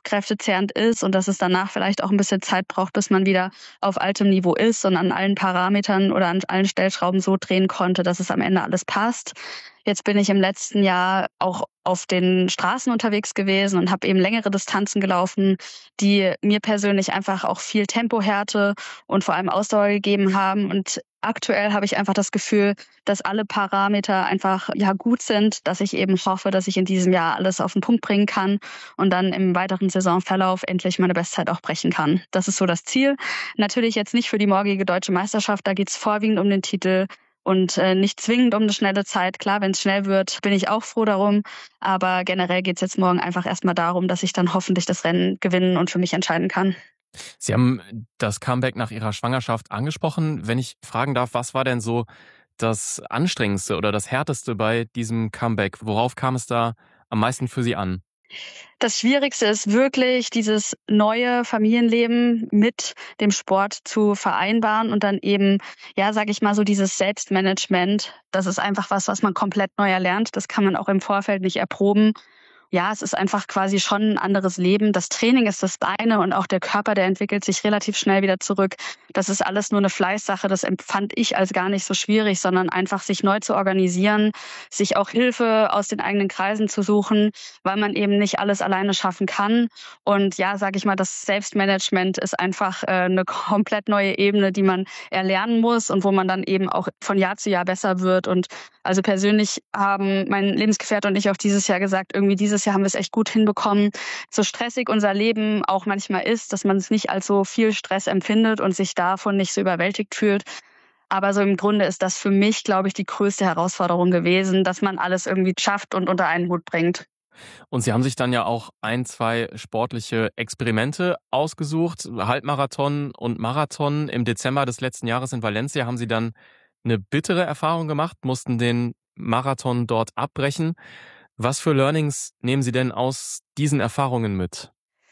kräftezehrend ist und dass es danach vielleicht auch ein bisschen Zeit braucht, bis man wieder auf altem Niveau ist und an allen Parametern oder an allen Stellschrauben so drehen konnte, dass es am Ende alles passt. Jetzt bin ich im letzten Jahr auch auf den Straßen unterwegs gewesen und habe eben längere Distanzen gelaufen, die mir persönlich einfach auch viel Tempohärte und vor allem Ausdauer gegeben haben. Und aktuell habe ich einfach das Gefühl, dass alle Parameter einfach gut sind, dass ich eben hoffe, dass ich in diesem Jahr alles auf den Punkt bringen kann und dann im weiteren Saisonverlauf endlich meine Bestzeit auch brechen kann. Das ist so das Ziel. Natürlich jetzt nicht für die morgige Deutsche Meisterschaft, da geht es vorwiegend um den Titel und nicht zwingend um eine schnelle Zeit. Klar, wenn es schnell wird, bin ich auch froh darum. Aber generell geht es jetzt morgen einfach erstmal darum, dass ich dann hoffentlich das Rennen gewinnen und für mich entscheiden kann. Sie haben das Comeback nach Ihrer Schwangerschaft angesprochen. Wenn ich fragen darf, was war denn so das Anstrengendste oder das Härteste bei diesem Comeback? Worauf kam es da am meisten für Sie an? Das Schwierigste ist wirklich, dieses neue Familienleben mit dem Sport zu vereinbaren und dann eben, sage ich mal, so dieses Selbstmanagement. Das ist einfach was man komplett neu erlernt. Das kann man auch im Vorfeld nicht erproben. Ja, es ist einfach quasi schon ein anderes Leben. Das Training ist das eine und auch der Körper, der entwickelt sich relativ schnell wieder zurück. Das ist alles nur eine Fleißsache. Das empfand ich als gar nicht so schwierig, sondern einfach sich neu zu organisieren, sich auch Hilfe aus den eigenen Kreisen zu suchen, weil man eben nicht alles alleine schaffen kann. Und sage ich mal, das Selbstmanagement ist einfach eine komplett neue Ebene, die man erlernen muss und wo man dann eben auch von Jahr zu Jahr besser wird. Und also persönlich haben mein Lebensgefährte und ich auch dieses Jahr gesagt, irgendwie dieses Jahr haben wir es echt gut hinbekommen. So stressig unser Leben auch manchmal ist, dass man es nicht als so viel Stress empfindet und sich davon nicht so überwältigt fühlt. Aber so im Grunde ist das für mich, glaube ich, die größte Herausforderung gewesen, dass man alles irgendwie schafft und unter einen Hut bringt. Und Sie haben sich dann ja auch 2 sportliche Experimente ausgesucht. Halbmarathon und Marathon. Im Dezember des letzten Jahres in Valencia haben Sie dann eine bittere Erfahrung gemacht, mussten den Marathon dort abbrechen. Was für Learnings nehmen Sie denn aus diesen Erfahrungen mit?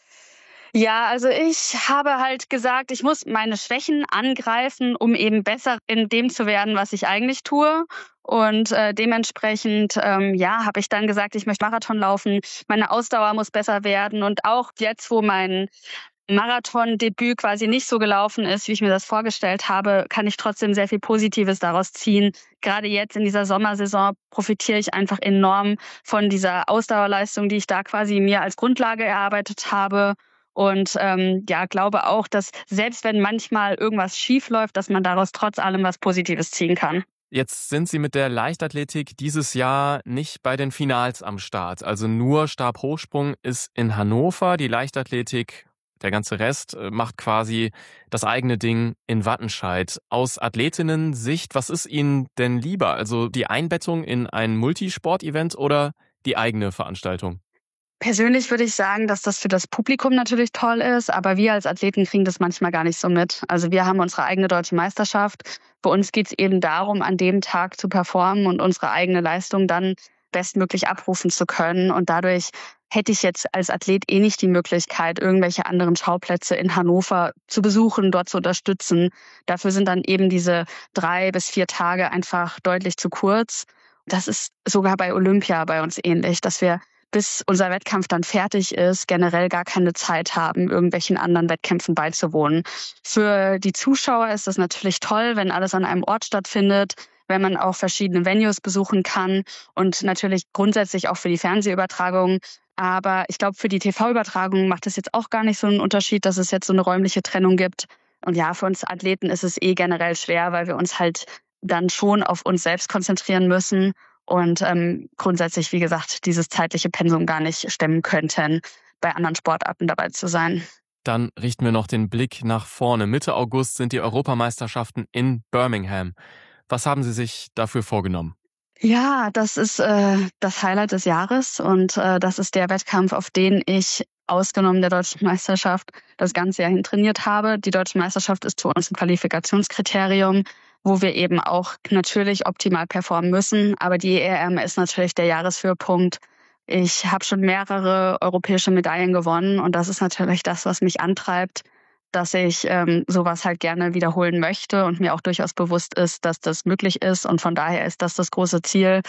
Ja, also ich habe halt gesagt, ich muss meine Schwächen angreifen, um eben besser in dem zu werden, was ich eigentlich tue. Und dementsprechend, habe ich dann gesagt, ich möchte Marathon laufen. Meine Ausdauer muss besser werden. Und auch jetzt, wo mein Marathon-Debüt quasi nicht so gelaufen ist, wie ich mir das vorgestellt habe, kann ich trotzdem sehr viel Positives daraus ziehen. Gerade jetzt in dieser Sommersaison profitiere ich einfach enorm von dieser Ausdauerleistung, die ich da quasi mir als Grundlage erarbeitet habe. Und glaube auch, dass selbst wenn manchmal irgendwas schief läuft, dass man daraus trotz allem was Positives ziehen kann. Jetzt sind Sie mit der Leichtathletik dieses Jahr nicht bei den Finals am Start. Also nur Stabhochsprung ist in Hannover. Die Leichtathletik, der ganze Rest, macht quasi das eigene Ding in Wattenscheid. Aus Athletinnen-Sicht, was ist Ihnen denn lieber? Also die Einbettung in ein Multisport-Event oder die eigene Veranstaltung? Persönlich würde ich sagen, dass das für das Publikum natürlich toll ist, aber wir als Athleten kriegen das manchmal gar nicht so mit. Also wir haben unsere eigene deutsche Meisterschaft. Für uns geht es eben darum, an dem Tag zu performen und unsere eigene Leistung dann bestmöglich abrufen zu können. Und dadurch hätte ich jetzt als Athlet nicht die Möglichkeit, irgendwelche anderen Schauplätze in Hannover zu besuchen, dort zu unterstützen. Dafür sind dann eben diese 3 bis 4 Tage einfach deutlich zu kurz. Das ist sogar bei Olympia bei uns ähnlich, dass wir bis unser Wettkampf dann fertig ist, generell gar keine Zeit haben, irgendwelchen anderen Wettkämpfen beizuwohnen. Für die Zuschauer ist das natürlich toll, wenn alles an einem Ort stattfindet, wenn man auch verschiedene Venues besuchen kann und natürlich grundsätzlich auch für die Fernsehübertragung. Aber ich glaube, für die TV-Übertragung macht es jetzt auch gar nicht so einen Unterschied, dass es jetzt so eine räumliche Trennung gibt. Und für uns Athleten ist es generell schwer, weil wir uns halt dann schon auf uns selbst konzentrieren müssen und grundsätzlich, wie gesagt, dieses zeitliche Pensum gar nicht stemmen könnten, bei anderen Sportarten dabei zu sein. Dann richten wir noch den Blick nach vorne. Mitte August sind die Europameisterschaften in Birmingham. Was haben Sie sich dafür vorgenommen? Ja, das ist das Highlight des Jahres und das ist der Wettkampf, auf den ich ausgenommen der Deutschen Meisterschaft das ganze Jahr hin trainiert habe. Die Deutsche Meisterschaft ist für uns ein Qualifikationskriterium, wo wir eben auch natürlich optimal performen müssen. Aber die EM ist natürlich der Jahreshöhepunkt. Ich habe schon mehrere europäische Medaillen gewonnen und das ist natürlich das, was mich antreibt, dass ich sowas halt gerne wiederholen möchte und mir auch durchaus bewusst ist, dass das möglich ist. Und von daher ist das große Ziel,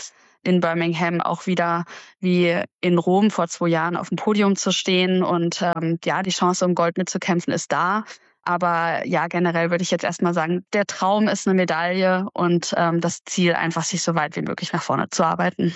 in Birmingham auch wieder wie in Rom vor 2 Jahren auf dem Podium zu stehen. Und die Chance, um Gold mitzukämpfen, ist da. Aber ja, generell würde ich jetzt erstmal sagen, der Traum ist eine Medaille und das Ziel einfach, sich so weit wie möglich nach vorne zu arbeiten.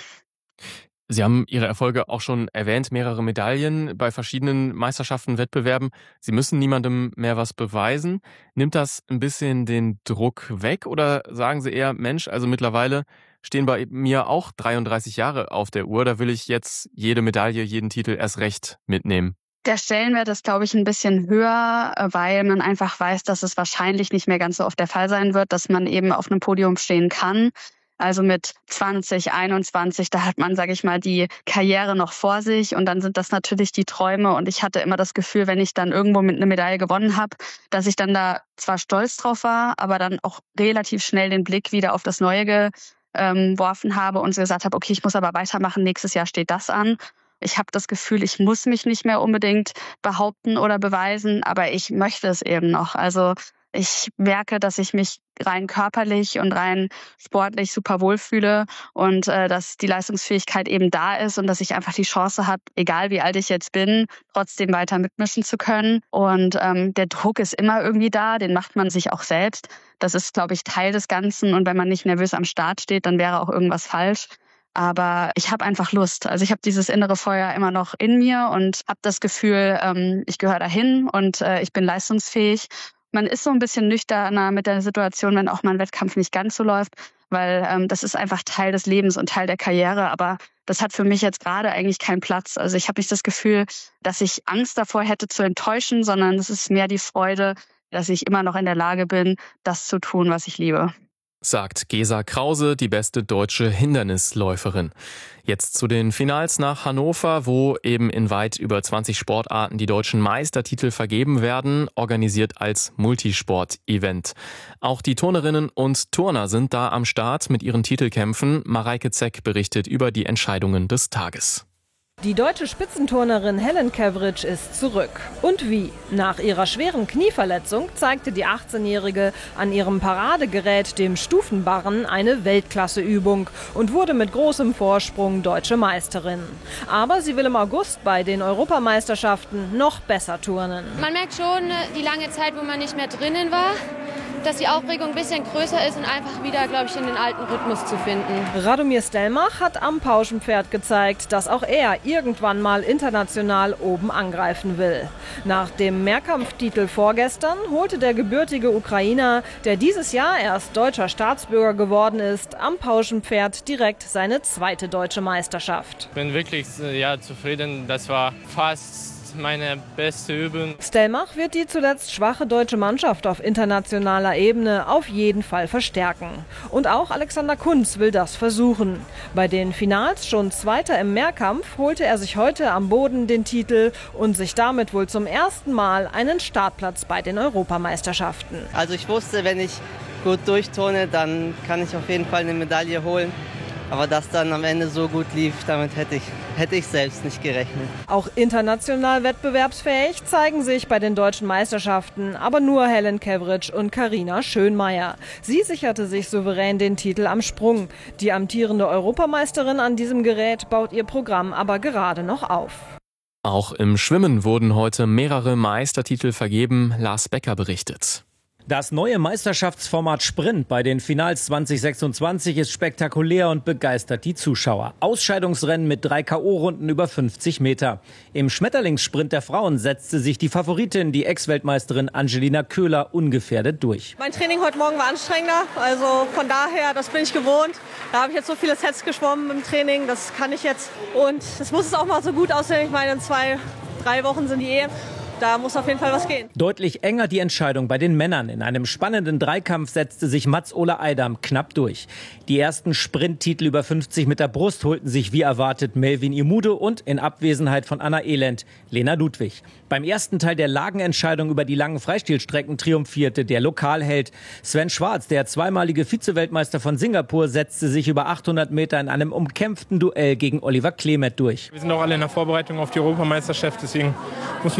Sie haben Ihre Erfolge auch schon erwähnt, mehrere Medaillen bei verschiedenen Meisterschaften, Wettbewerben. Sie müssen niemandem mehr was beweisen. Nimmt das ein bisschen den Druck weg oder sagen Sie eher, Mensch, also mittlerweile stehen bei mir auch 33 Jahre auf der Uhr, da will ich jetzt jede Medaille, jeden Titel erst recht mitnehmen? Der Stellenwert ist, glaube ich, ein bisschen höher, weil man einfach weiß, dass es wahrscheinlich nicht mehr ganz so oft der Fall sein wird, dass man eben auf einem Podium stehen kann. Also mit 20, 21, da hat man, sage ich mal, die Karriere noch vor sich und dann sind das natürlich die Träume. Und ich hatte immer das Gefühl, wenn ich dann irgendwo mit einer Medaille gewonnen habe, dass ich dann da zwar stolz drauf war, aber dann auch relativ schnell den Blick wieder auf das Neue geworfen habe und so gesagt habe, okay, ich muss aber weitermachen, nächstes Jahr steht das an. Ich habe das Gefühl, ich muss mich nicht mehr unbedingt behaupten oder beweisen, aber ich möchte es eben noch. Also ich merke, dass ich mich rein körperlich und rein sportlich super wohlfühle und dass die Leistungsfähigkeit eben da ist und dass ich einfach die Chance habe, egal wie alt ich jetzt bin, trotzdem weiter mitmischen zu können. Und der Druck ist immer irgendwie da, den macht man sich auch selbst. Das ist, glaube ich, Teil des Ganzen und wenn man nicht nervös am Start steht, dann wäre auch irgendwas falsch. Aber ich habe einfach Lust. Also ich habe dieses innere Feuer immer noch in mir und habe das Gefühl, ich gehöre dahin und ich bin leistungsfähig. Man ist so ein bisschen nüchterner mit der Situation, wenn auch mal ein Wettkampf nicht ganz so läuft, weil das ist einfach Teil des Lebens und Teil der Karriere. Aber das hat für mich jetzt gerade eigentlich keinen Platz. Also ich habe nicht das Gefühl, dass ich Angst davor hätte zu enttäuschen, sondern es ist mehr die Freude, dass ich immer noch in der Lage bin, das zu tun, was ich liebe. Sagt Gesa Krause, die beste deutsche Hindernisläuferin. Jetzt zu den Finals nach Hannover, wo eben in weit über 20 Sportarten die deutschen Meistertitel vergeben werden, organisiert als Multisport-Event. Auch die Turnerinnen und Turner sind da am Start mit ihren Titelkämpfen. Mareike Zeck berichtet über die Entscheidungen des Tages. Die deutsche Spitzenturnerin Helen Cavridge ist zurück. Und wie? Nach ihrer schweren Knieverletzung zeigte die 18-Jährige an ihrem Paradegerät, dem Stufenbarren, eine Weltklasseübung und wurde mit großem Vorsprung deutsche Meisterin. Aber sie will im August bei den Europameisterschaften noch besser turnen. Man merkt schon die lange Zeit, wo man nicht mehr drinnen war, dass die Aufregung ein bisschen größer ist und einfach wieder, glaube ich, in den alten Rhythmus zu finden. Radomir Stelmach hat am Pauschenpferd gezeigt, dass auch er irgendwann mal international oben angreifen will. Nach dem Mehrkampftitel vorgestern holte der gebürtige Ukrainer, der dieses Jahr erst deutscher Staatsbürger geworden ist, am Pauschenpferd direkt seine zweite deutsche Meisterschaft. Ich bin wirklich zufrieden. Das war fast meine beste Übung. Stelmach wird die zuletzt schwache deutsche Mannschaft auf internationaler Ebene auf jeden Fall verstärken. Und auch Alexander Kunz will das versuchen. Bei den Finals schon Zweiter im Mehrkampf holte er sich heute am Boden den Titel und sich damit wohl zum ersten Mal einen Startplatz bei den Europameisterschaften. Also ich wusste, wenn ich gut durchturne, dann kann ich auf jeden Fall eine Medaille holen. Aber dass dann am Ende so gut lief, damit hätte ich selbst nicht gerechnet. Auch international wettbewerbsfähig zeigen sich bei den deutschen Meisterschaften aber nur Helen Cavridge und Carina Schönmeier. Sie sicherte sich souverän den Titel am Sprung. Die amtierende Europameisterin an diesem Gerät baut ihr Programm aber gerade noch auf. Auch im Schwimmen wurden heute mehrere Meistertitel vergeben. Lars Becker berichtet. Das neue Meisterschaftsformat Sprint bei den Finals 2026 ist spektakulär und begeistert die Zuschauer. Ausscheidungsrennen mit 3 K.O.-Runden über 50 Meter. Im Schmetterlingssprint der Frauen setzte sich die Favoritin, die Ex-Weltmeisterin Angelina Köhler, ungefährdet durch. Mein Training heute Morgen war anstrengender, also von daher, das bin ich gewohnt. Da habe ich jetzt so viele Sets geschwommen im Training, das kann ich jetzt. Und es muss auch mal so gut aussehen. Ich meine, in 2-3 Wochen sind die EM. Da muss auf jeden Fall was gehen. Deutlich enger die Entscheidung bei den Männern. In einem spannenden Dreikampf setzte sich Mats-Ola Eidam knapp durch. Die ersten Sprinttitel über 50 Meter Brust holten sich wie erwartet Melvin Imude und in Abwesenheit von Anna Elend Lena Ludwig. Beim ersten Teil der Lagenentscheidung über die langen Freistilstrecken triumphierte der Lokalheld. Sven Schwarz, der zweimalige Vize-Weltmeister von Singapur, setzte sich über 800 Meter in einem umkämpften Duell gegen Oliver Klemet durch. Wir sind auch alle in der Vorbereitung auf die Europameisterschaft, deswegen muss man das immer so ein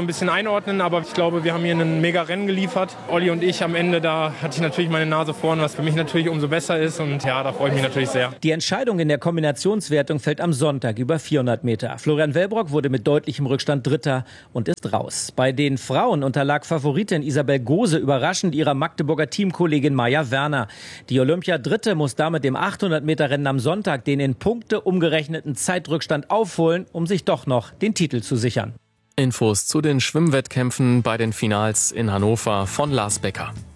ein bisschen einordnen, aber ich glaube, wir haben hier ein mega Rennen geliefert. Olli und ich am Ende, da hatte ich natürlich meine Nase vorn, was für mich natürlich umso besser ist und ja, da freue ich mich natürlich sehr. Die Entscheidung in der Kombinationswertung fällt am Sonntag über 400 Meter. Florian Wellbrock wurde mit deutlichem Rückstand Dritter und ist raus. Bei den Frauen unterlag Favoritin Isabel Gose überraschend ihrer Magdeburger Teamkollegin Maja Werner. Die Olympia-Dritte muss damit im 800-Meter-Rennen am Sonntag den in Punkte umgerechneten Zeitrückstand aufholen, um sich doch noch den Titel zu sichern. Infos zu den Schwimmwettkämpfen bei den Finals in Hannover von Lars Becker.